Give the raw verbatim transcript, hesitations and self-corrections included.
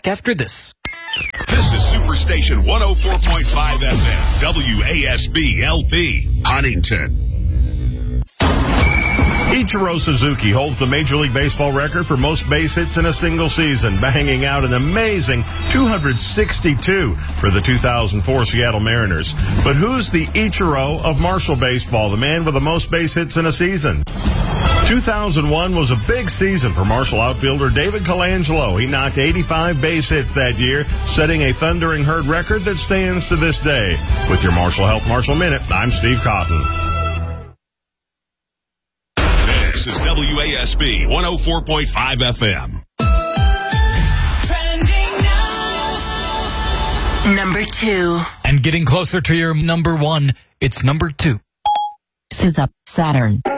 back after this. This is Superstation one oh four point five F M, W A S B L P, Huntington. Ichiro Suzuki holds the Major League Baseball record for most base hits in a single season, banging out an amazing two hundred sixty-two for the two thousand four Seattle Mariners. But who's the Ichiro of Marshall baseball, the man with the most base hits in a season? two thousand one was a big season for Marshall outfielder David Colangelo. He knocked eighty-five base hits that year, setting a thundering herd record that stands to this day. With your Marshall Health Marshall Minute, I'm Steve Cotton. This is W A S B one oh four point five F M. Trending now. Number two. And getting closer to your number one, it's number two. This is up Saturn.